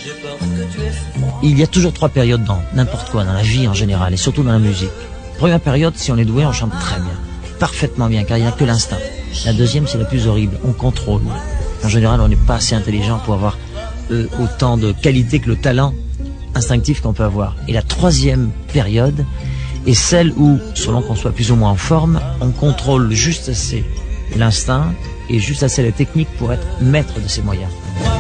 Il y a toujours 3 périodes dans n'importe quoi, dans la vie en général, et surtout dans la musique. Première période, si on est doué, on chante très bien, parfaitement bien, car il n'y a que l'instinct. La deuxième, c'est la plus horrible, on contrôle. En général, on n'est pas assez intelligent pour avoir autant de qualité que le talent instinctif qu'on peut avoir. Et la troisième période est celle où, selon qu'on soit plus ou moins en forme, on contrôle juste assez l'instinct et juste assez la technique pour être maître de ses moyens.